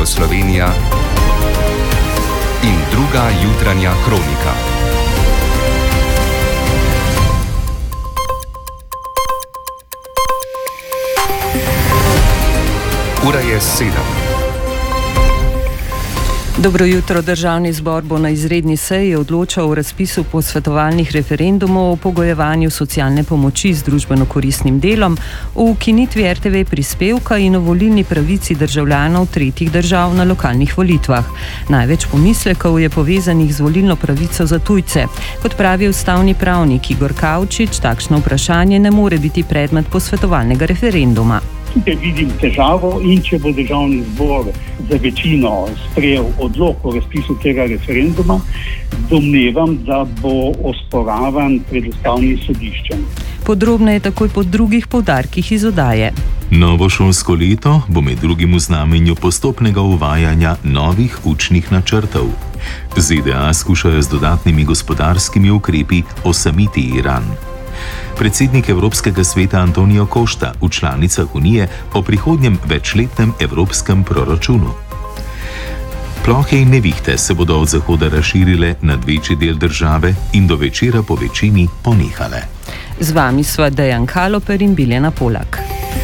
Slovenija in druga jutranja kronika. Ura je 7. Dobro jutro. Državni zbor bo na izredni seji odločal o razpisu posvetovalnih referendumov o pogojevanju socialne pomoči z družbeno-koristnim delom, o ukinitvi RTV prispevka in o volilni pravici državljanov tretjih držav na lokalnih volitvah. Največ pomislekov je povezanih z volilno pravico za tujce. Kot pravi ustavni pravnik Igor Kavčič, takšno vprašanje ne more biti predmet posvetovalnega referenduma. Tukaj vidim težavo in če bo državni zbor za večino sprejel odlok o razpisu tega referenduma, domnevam, da bo osporavan pred ustavnim sodiščem. Podrobneje takoj po drugih poudarkih iz oddaje. Novo šolsko leto bo med drugim v znamenju postopnega uvajanja novih učnih načrtov. ZDA skušajo z dodatnimi gospodarskimi ukrepi osamiti Iran. Predsednik Evropskega sveta Antonio Costa v članicah Unije o prihodnjem večletnem evropskem proračunu. Plohe in nevihte se bodo od zahoda razširile nad večji del države in do večera po večini ponehale. Z vami sva Dejan Kaloper in Biljana Polak.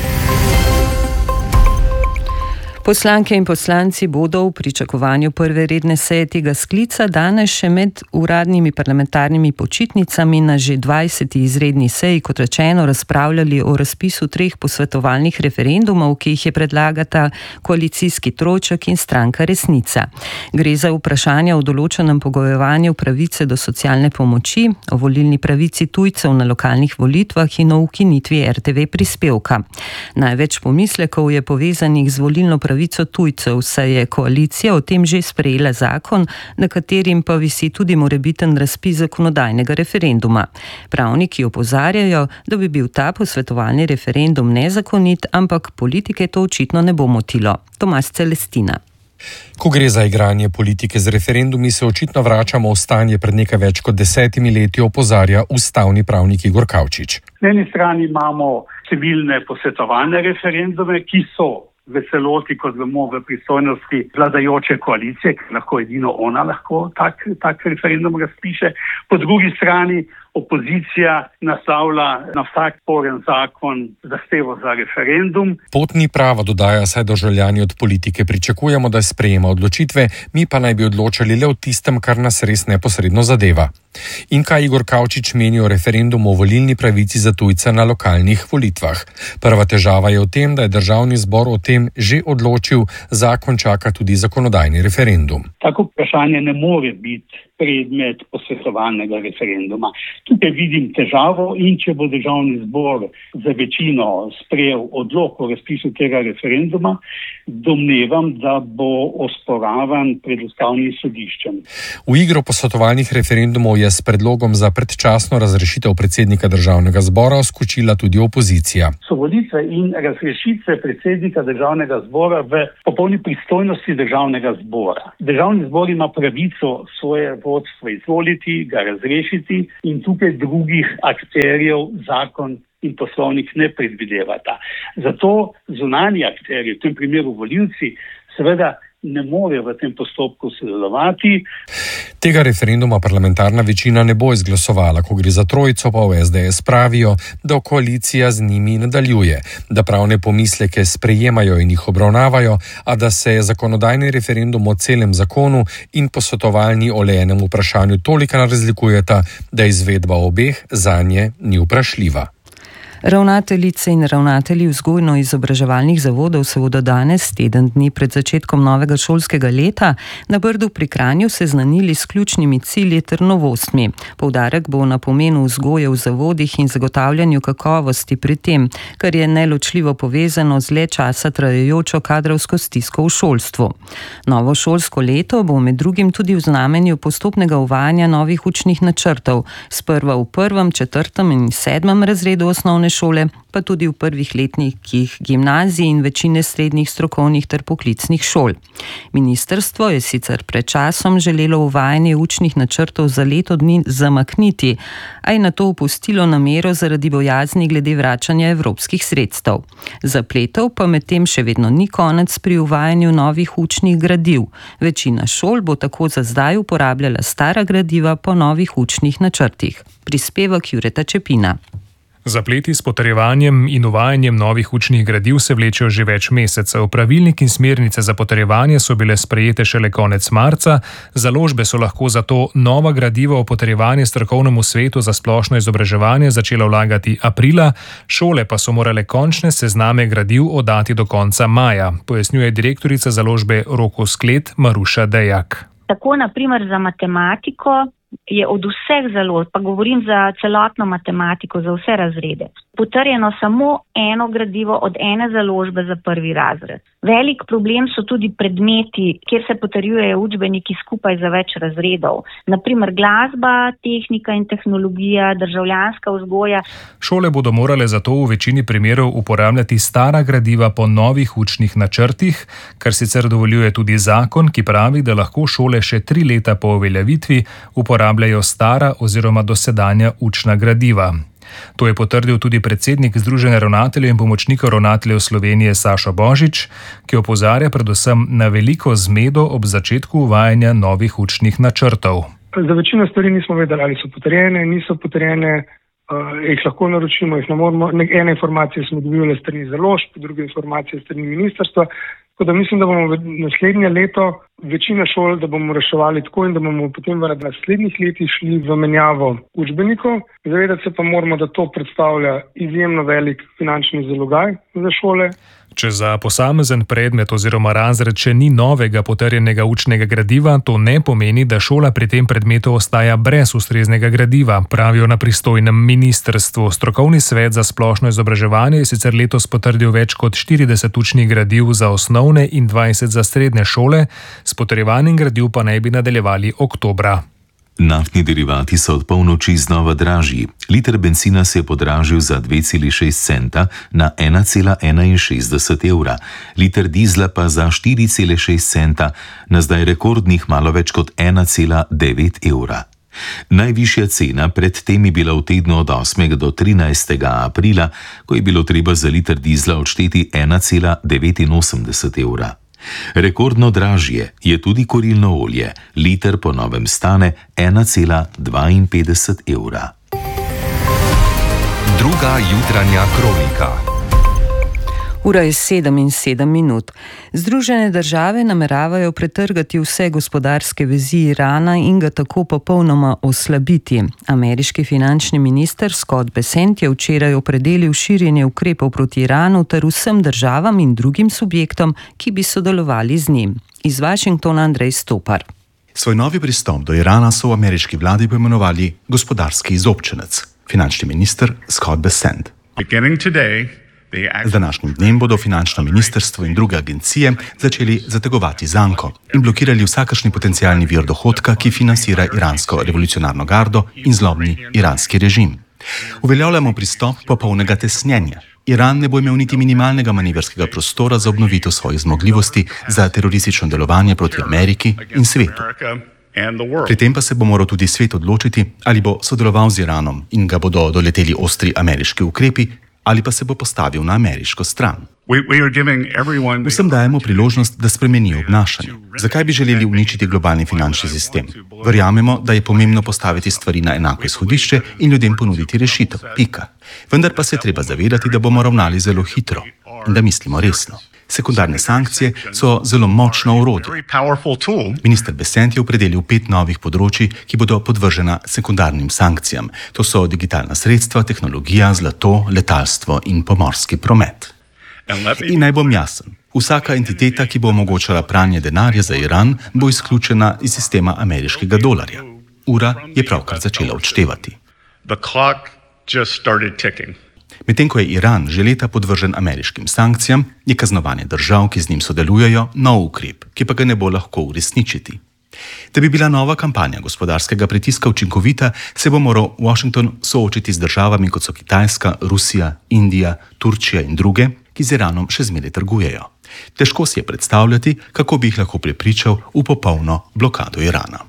Poslanke in poslanci bodo v pričakovanju prve redne seje tega sklica danes še med uradnimi parlamentarnimi počitnicami na že 20. izredni seji, kot rečeno, razpravljali o razpisu 3 posvetovalnih referendumov, ki jih je predlagata koalicijski trojček in stranka Resnica. Gre za vprašanja o določenem pogojevanju pravice do socialne pomoči, o volilni pravici tujcev na lokalnih volitvah in o ukinitvi RTV prispevka. Največ pomislekov je povezanih z volilno pravico tujcev, saj je koalicija o tem že sprejela zakon, na katerim pa visi tudi morebiten razpis zakonodajnega referenduma. Pravniki opozarjajo, da bi bil ta posvetovalni referendum nezakonit, ampak politike to očitno ne bo motilo. Tomaž Celestina. Ko gre za igranje politike z referendumi, se očitno vračamo v stanje pred nekaj več kot 10 leti, opozarja ustavni pravnik Igor Kavčič. Na eni strani imamo civilne posvetovalne referendume, ki so v celoti, kot vemo, v pristojnosti vladajoče koalicije, ker lahko edino ona lahko tak referendum razpiše. Po drugi strani opozicija naslavlja na vsak sporen zakon zahtevo za referendum. Pot ni prava, dodaja, saj državljani od politike pričakujemo, da sprejema odločitve, mi pa naj bi odločali le o tistem, kar nas res neposredno zadeva. In kaj Igor Kavčič meni o referendumu o volilni pravici za tujce na lokalnih volitvah? Prva težava je v tem, da je državni zbor o tem že odločil, zakon čaka tudi zakonodajni referendum. Tako vprašanje ne more biti predmet posvetovalnega referenduma. Tukaj vidim težavo in če bo državni zbor za večino sprejel odlok o razpisu tega referenduma, domnevam, da bo osporavan pred ustavnim sodiščem. V igro posvetovalnih referendumov je s predlogom za predčasno razrešitev predsednika državnega zbora skočila tudi opozicija. So volitve in razrešitve predsednika državnega zbora v popolni pristojnosti državnega zbora. Državni zbor ima pravico svoje vodstvo izvoliti, ga razrešiti in tukaj drugih akterjev zakon in poslovnik ne predvidevata. Zato zunanji akterji, v tem primeru volivci, seveda ne morejo v tem postopku sodelovati. Tega referenduma parlamentarna večina ne bo izglasovala, ko gre za trojico, pa v SDS pravijo, da koalicija z njimi nadaljuje, da pravne pomisleke sprejemajo in jih obravnavajo, a da se zakonodajni referendum o celem zakonu in posvetovalni o le enem vprašanju toliko razlikujeta, da izvedba obeh zanje ni vprašljiva. Ravnateljice in ravnatelji vzgojno-izobraževalnih zavodov se bodo danes, teden dni pred začetkom novega šolskega leta, na Brdu pri Kranju seznanili s ključnimi cilji ter novostmi. Poudarek bo na pomenu vzgoje v zavodih in zagotavljanju kakovosti pri tem, kar je neločljivo povezano z le časa trajajočo kadrovsko stisko v šolstvu. Novo šolsko leto bo med drugim tudi v znamenju postopnega uvajanja novih učnih načrtov, sprva v 1., 4. in 7. razredu osnovne šole, pa tudi v prvih letnikih gimnazij in večine srednjih strokovnih ter poklicnih šol. Ministrstvo je sicer pred časom želelo uvajanje učnih načrtov za leto dni zamakniti, a je nato opustilo namero zaradi bojazni glede vračanja evropskih sredstev. Zapletov pa medtem še vedno ni konec pri uvajanju novih učnih gradiv. Večina šol bo tako za zdaj uporabljala stara gradiva po novih učnih načrtih. Prispevek Jureta Čepina. Zapleti s potrjevanjem in uvajanjem novih učnih gradiv se vlečejo že več mesecev. Pravilnik in smernice za potrjevanje so bile sprejete šele konec marca. Založbe so lahko zato nova gradiva o potrjevanju strokovnemu svetu za splošno izobraževanje začela vlagati aprila, šole pa so morale končne sezname gradiv oddati do konca maja, pojasnjuje direktorica založbe Roko Sklet Maruša Dejak. Tako naprimer za matematiko je od vseh založb, pa govorim za celotno matematiko, za vse razrede, potrjeno samo eno gradivo od ene založbe za prvi razred. Velik problem so tudi predmeti, kjer se potrjujejo učbeniki skupaj za več razredov. Naprimer glasba, tehnika in tehnologija, državljanska vzgoja. Šole bodo morale zato v večini primerov uporabljati stara gradiva po novih učnih načrtih, kar sicer dovoljuje tudi zakon, ki pravi, da lahko šole še 3 leta po uveljavitvi uporabljajo stara oziroma dosedanja učna gradiva. To je potrdil tudi predsednik Združenja ravnateljev in pomočnikov ravnateljev Slovenije Sašo Božič, ki opozarja predvsem na veliko zmedo ob začetku uvajanja novih učnih načrtov. Za večino stvari nismo vedeli, ali so potrjene, niso potrjene, jih lahko naročimo, jih ne moremo. Ene informacije smo dobili strani založb, druge informacije strani ministrstva. Tako da mislim, da bomo v naslednje leto večina šol, da bomo reševali tako in da bomo potem v naslednjih letih šli v menjavo učbenikov. Zavedati se pa moramo, da to predstavlja izjemno velik finančni zalogaj za šole. Če za posamezen predmet oziroma razred še ni novega potrjenega učnega gradiva, to ne pomeni, da šola pri tem predmetu ostaja brez ustreznega gradiva, pravijo na pristojnem ministrstvu. Strokovni svet za splošno izobraževanje je sicer letos potrdil več kot 40 učnih gradiv za osnovne in 20 za srednje šole, s potrjevanjem gradiv pa naj bi nadaljevali oktobra. Naftni derivati so od polnoči znova dražji. Liter bencina se je podražil za 2,6 centa na 1,61 evra, liter dizla pa za 4,6 centa na zdaj rekordnih malo več kot 1,9 evra. Najvišja cena pred tem je bila v tednu od 8. do 13. aprila, ko je bilo treba za liter dizla odšteti 1,89 evra. Rekordno dražje je tudi kurilno olje. Liter po novem stane 1,52 evra. Druga jutranja kronika. Ura je 7:07. Združene države nameravajo pretrgati vse gospodarske vezi Irana in ga tako popolnoma oslabiti. Ameriški finančni minister Scott Bessent je včeraj opredelil širjenje ukrepov proti Iranu ter vsem državam in drugim subjektom, ki bi sodelovali z njim. Iz Washingtona Andrej Stopar. Svoj novi pristop do Irana so v ameriški vladi poimenovali gospodarski izobčenec, finančni minister Scott Bessent. Z današnjim dnem bodo finančno ministrstvo in druge agencije začeli zategovati zanko in blokirali vsakršni potencialni vir dohodka, ki financira iransko revolucionarno gardo in zlobni iranski režim. Uveljavljamo pristop popolnega tesnjenja. Iran ne bo imel niti minimalnega manevrskega prostora za obnovitev svojih zmogljivosti za teroristično delovanje proti Ameriki in svetu. Pri tem pa se bo moral tudi svet odločiti, ali bo sodeloval z Iranom in ga bodo doleteli ostri ameriški ukrepi, ali pa se bo postavil na ameriško stran. Vsem dajemo priložnost, da spremenijo obnašanje. Zakaj bi želeli uničiti globalni finančni sistem? Verjamemo, da je pomembno postaviti stvari na enako izhodišče in ljudem ponuditi rešitev. Pika. Vendar pa se treba zavedati, da bomo ravnali zelo hitro in da mislimo resno. Sekundarne sankcije so zelo močno orodje. Minister Bessent je opredelil 5 novih področij, ki bodo podvržena sekundarnim sankcijam. To so digitalna sredstva, tehnologija, zlato, letalstvo in pomorski promet. In naj bom jasen. Vsaka entiteta, ki bo omogočala pranje denarja za Iran, bo izključena iz sistema ameriškega dolarja. Ura je pravkar začela odštevati. Medtem ko je Iran že leta podvržen ameriškim sankcijam, je kaznovanje držav, ki z njim sodelujejo, nov ukrep, ki pa ga ne bo lahko uresničiti. Da bi bila nova kampanja gospodarskega pritiska učinkovita, se bo moral Washington soočiti z državami kot so Kitajska, Rusija, Indija, Turčija in druge, ki z Iranom še zmeraj trgujejo. Težko si je predstavljati, kako bi jih lahko prepričal v popolno blokado Irana.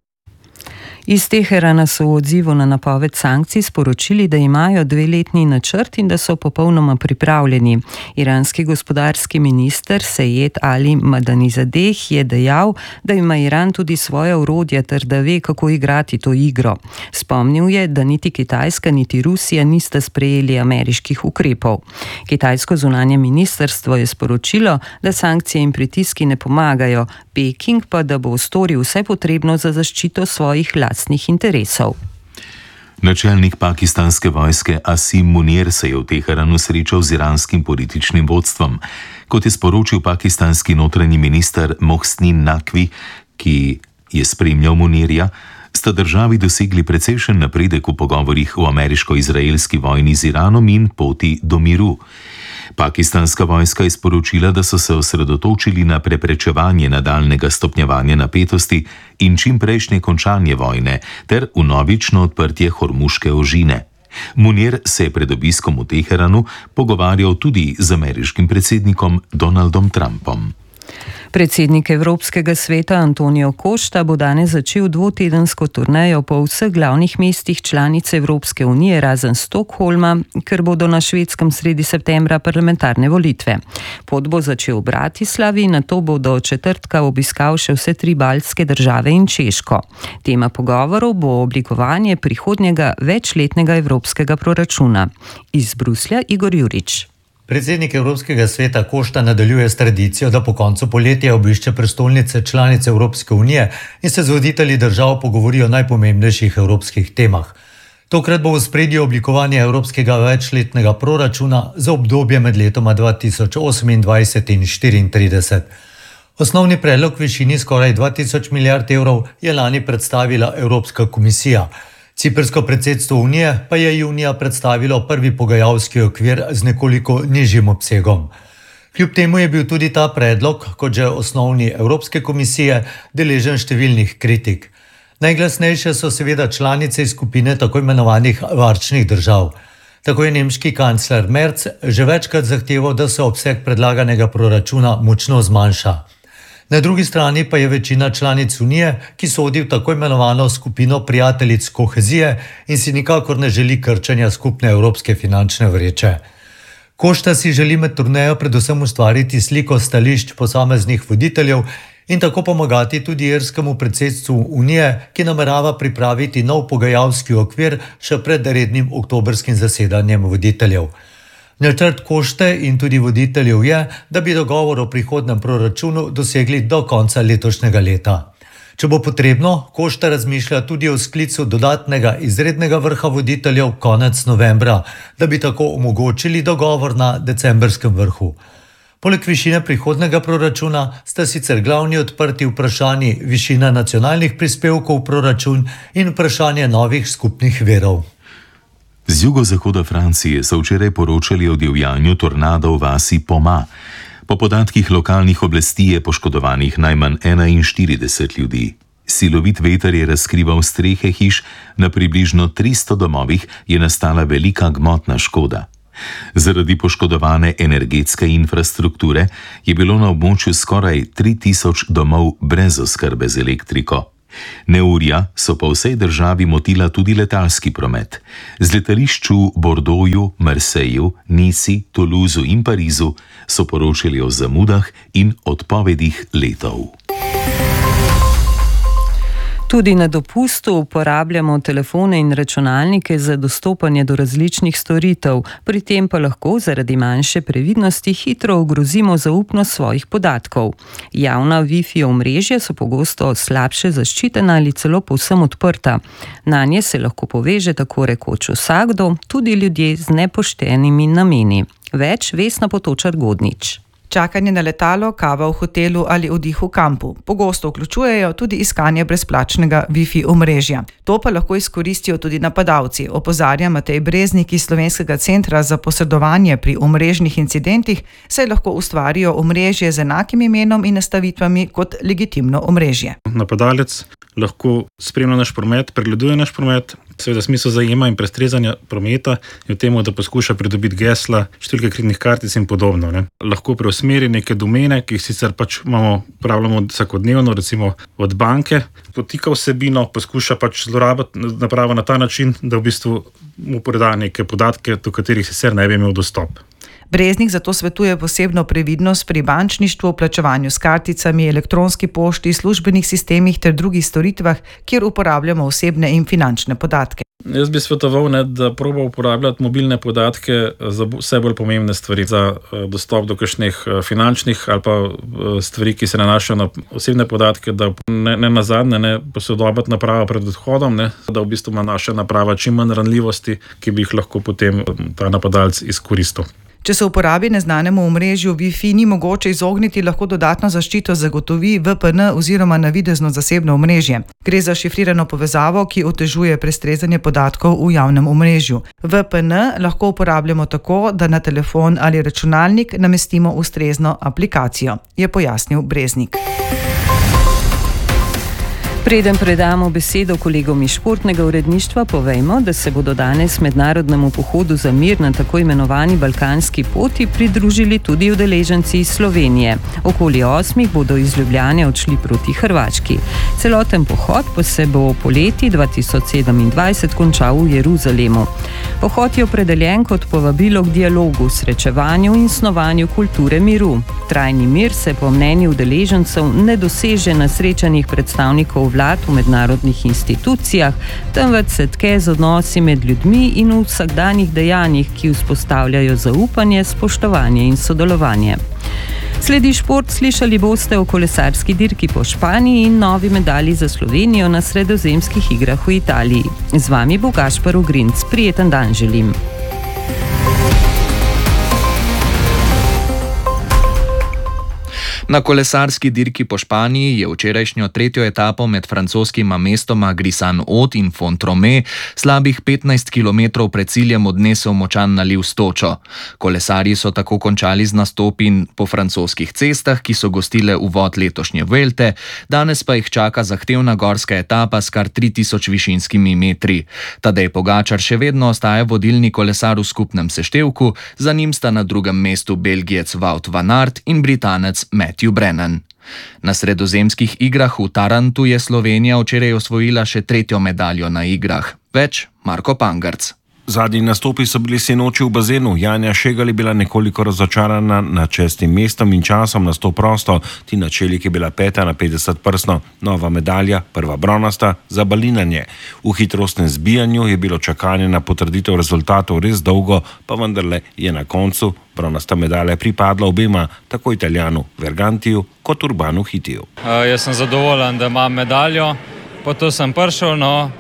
Iz Teherana so v odzivu na napoved sankcij sporočili, da imajo 2-letni načrt in da so popolnoma pripravljeni. Iranski gospodarski minister Sejed Ali Madanizadeh je dejal, da ima Iran tudi svoje orodje ter da ve, kako igrati to igro. Spomnil je, da niti Kitajska niti Rusija nista sprejeli ameriških ukrepov. Kitajsko zunanje ministrstvo je sporočilo, da sankcije in pritiski ne pomagajo, Peking pa da bo storil vse potrebno za zaščito svojih lastnih interesov. Načelnik pakistanske vojske Asim Munir se je v Teheranu srečal z iranskim političnim vodstvom. Kot je sporočil pakistanski notranji minister Mohsin Naqvi, ki je spremljal Munirja, sta državi dosegli precejšen napredek v pogovorih o ameriško-izraelski vojni z Iranom in poti do miru. Pakistanska vojska je sporočila, da so se osredotočili na preprečevanje nadaljnega stopnjevanja napetosti in čimprejšnje končanje vojne ter vnovično odprtje Hormuške ožine. Munir se je pred obiskom v Teheranu pogovarjal tudi z ameriškim predsednikom Donaldom Trumpom. Predsednik Evropskega sveta Antonio Costa bo danes začel dvotedensko turnejo po vseh glavnih mestih članic Evropske unije razen Stockholma, ker bodo na Švedskem sredi septembra parlamentarne volitve. Pot bo začel v Bratislavi, nato bo do četrtka obiskal še vse 3 baltske države in Češko. Tema pogovorov bo oblikovanje prihodnjega večletnega evropskega proračuna. Iz Bruslja Igor Jurič. Predsednik Evropskega sveta Costa nadaljuje s tradicijo, da po koncu poletja obišče prestolnice članice Evropske unije in se z voditelji držav pogovori o najpomembnejših evropskih temah. Tokrat bo v ospredju oblikovanje evropskega večletnega proračuna za obdobje med letoma 2028 in 2034. Osnovni predlog v višini skoraj 2000 milijard evrov je lani predstavila Evropska komisija. Ciprsko predsedstvo Unije pa je junija predstavilo prvi pogajalski okvir z nekoliko nižjim obsegom. Kljub temu je bil tudi ta predlog, kot že osnovni Evropske komisije, deležen številnih kritik. Najglasnejše so seveda članice iz skupine tako imenovanih varčnih držav. Tako je nemški kancler Merz že večkrat zahteval, da se obseg predlaganega proračuna močno zmanjša. Na drugi strani pa je večina članic Unije, ki sodi v tako imenovano skupino prijateljic kohezije in si nikakor ne želi krčanja skupne evropske finančne vreče. Costa si želi med turnejo predvsem ustvariti sliko stališč posameznih voditeljev in tako pomagati tudi irskemu predsedstvu Unije, ki namerava pripraviti nov pogajalski okvir še pred rednim oktobrskim zasedanjem voditeljev. Načrt Coste in tudi voditeljev je, da bi dogovor o prihodnem proračunu dosegli do konca letošnjega leta. Če bo potrebno, Costa razmišlja tudi o sklicu dodatnega izrednega vrha voditeljev konec novembra, da bi tako omogočili dogovor na decembrskem vrhu. Poleg višine prihodnega proračuna sta sicer glavni odprti vprašanji višina nacionalnih prispevkov v proračun in vprašanje novih skupnih virov. Z jugozahoda Francije so včeraj poročali o divjanju tornada v vasi Poma. Po podatkih lokalnih oblasti je poškodovanih najmanj 41 ljudi. Silovit veter je razkrival strehe hiš, na približno 300 domovih je nastala velika gmotna škoda. Zaradi poškodovane energetske infrastrukture je bilo na območju skoraj 3000 domov brez oskrbe z elektriko. Neurja so po vsej državi motila tudi letalski promet. Z letališč v Bordeauxu, Marseju, Nici, Toulouseu in Parizu so poročali o zamudah in odpovedih letov. Tudi na dopustu uporabljamo telefone in računalnike za dostopanje do različnih storitev, pri tem pa lahko zaradi manjše previdnosti hitro ogrozimo zaupnost svojih podatkov. Javna Wi-Fi omrežja so pogosto slabše zaščitena ali celo povsem odprta. Nanje se lahko poveže tako rekoč vsakdo, tudi ljudje z nepoštenimi nameni. Več Vesna Potočar-Godnič. Čakanje na letalo, kava v hotelu ali oddih v kampu. Pogosto vključujejo tudi iskanje brezplačnega Wi-Fi omrežja. To pa lahko izkoristijo tudi napadalci, opozarja Matej Breznik iz Slovenskega centra za posredovanje pri omrežnih incidentih, saj lahko ustvarijo omrežje z enakim imenom in nastavitvami kot legitimno omrežje. napadalec lahko spremlja naš promet, pregleduje naš promet, seveda smisel zajema in prestrezanja prometa je v tem, da poskuša pridobiti gesla, številke kreditnih kartic in podobno. Lahko preusmeri neke domene, ki jih sicer upravljamo vsakodnevno, recimo od banke, potika vsebino, poskuša zlorabiti napravo na ta način, da v bistvu mu preda neke podatke, do katerih sicer ne bi imel dostop. Breznik zato svetuje posebno previdnost pri bančništvu, plačevanju s karticami, elektronski pošti, službenih sistemih ter drugih storitvah, kjer uporabljamo osebne in finančne podatke. Jaz bi svetoval, da proba uporabljati mobilne podatke za vse bolj pomembne stvari, za dostop do kakšnih finančnih ali pa stvari, ki se nanašajo na osebne podatke, da ne nazadnje ne posodobiti napravo pred odhodom, da v bistvu ima naša naprava čim manj ranljivosti, ki bi jih lahko potem ta napadalec izkoristil. Če se uporabi neznanemu omrežju Wi-Fi ni mogoče izogniti, lahko dodatno zaščito zagotovi VPN oziroma navidezno zasebno omrežje. Gre za šifrirano povezavo, ki otežuje prestrezanje podatkov v javnem omrežju. VPN lahko uporabljamo tako, da na telefon ali računalnik namestimo ustrezno aplikacijo, je pojasnil Breznik. Preden predamo besedo kolegom iz športnega uredništva, povejmo, da se bodo danes mednarodnemu pohodu za mir na tako imenovani balkanski poti pridružili tudi udeleženci iz Slovenije. Okoli 8 bodo iz Ljubljane odšli proti Hrvaški. Celoten pohod pa se bo poleti 2027 končal v Jeruzalemu. Pohod je opredeljen kot povabilo k dialogu, srečevanju in snovanju kulture miru. Trajni mir se po mnenju udeležencev ne doseže na srečanjih predstavnikov vlad v mednarodnih institucijah, temveč se tke z odnosi med ljudmi in v vsakdanjih dejanjih, ki vzpostavljajo zaupanje, spoštovanje in sodelovanje. Sledi šport, slišali boste o kolesarski dirki po Španiji in novi medalji za Slovenijo na sredozemskih igrah v Italiji. Z vami bo Gašper Ogrinc. Prijeten dan želim. Na kolesarski dirki po Španiji je včerajšnjo tretjo etapo med francoskima mestoma Grissan-Haut in Font-Romeu slabih 15 km pred ciljem odnesel močan naliv s točo. Kolesarji so tako končali z nastopi po francoskih cestah, ki so gostile uvod letošnje Vuelte, danes pa jih čaka zahtevna gorska etapa s kar 3000 višinskimi metri. Tadej Pogačar še vedno ostaja vodilni kolesar v skupnem seštevku, za njim sta na drugem mestu Belgijec Wout van Aert in Britanec Matthew Brennan. Na sredozemskih igrah v Tarantu je Slovenija včeraj osvojila še tretjo medaljo na igrah. Več Marko Pangarc. Zadnji nastopi so bili sinoči v bazenu. Janja Šegal je bila nekoliko razočarana nad 6. mestom in časom na 100 prosto. Tina Čelik je bila 5. na 50 prstno. Nova medalja, prva bronasta, za balinanje. V hitrostnem zbijanju je bilo čakanje na potrditev rezultatov res dolgo, pa vendarle je na koncu bronasta medalja pripadla obema, tako Italijanu Vergantiju kot Urbanu Hitiju. Jaz sem zadovoljen, da imam medaljo. Po to sem prišel,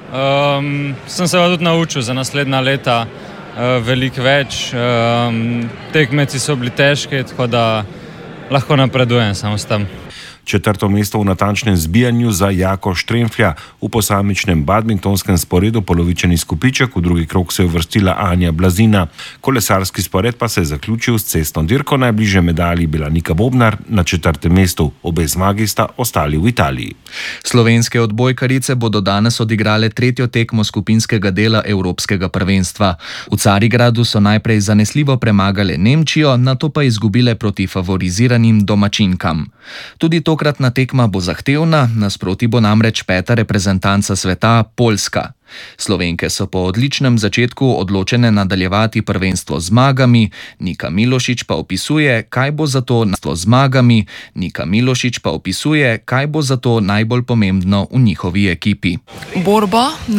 sem se tudi naučil za naslednja leta veliko več. Tekmeci so bili težki, tako da lahko napredujem samo s tem. 4. mesto v natančnem zbijanju za Jako Štremflja. V posamičnem badmintonskem sporedu polovičen izkupiček, v drugi krog se je uvrstila Anja Blazina. Kolesarski spored pa se je zaključil s cestno dirko, najbližje medalji bila Nika Bobnar, na 4. mestu. Obe zmagi sta ostali v Italiji. Slovenske odbojkarice bodo danes odigrale tretjo tekmo skupinskega dela Evropskega prvenstva. V Carigradu so najprej zanesljivo premagale Nemčijo, nato pa izgubile proti favoriziranim domačinkam. Tudi tokratna tekma bo zahtevna, nasproti bo namreč 5. reprezentanca sveta Poljska. Slovenke so po odličnem začetku odločene nadaljevati prvenstvo z zmagami, Nika Milošič pa opisuje, kaj bo zato najbolj pomembno v njihovi ekipi. Borba.